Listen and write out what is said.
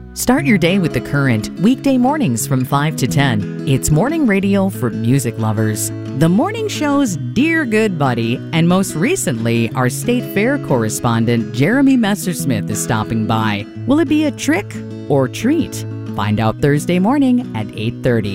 Start your day with The Current, weekday mornings from 5 to 10. It's morning radio for music lovers. The morning show's Dear Good Buddy, and most recently, our State Fair correspondent Jeremy Messersmith is stopping by. Will it be a trick or treat? Find out Thursday morning at 8:30.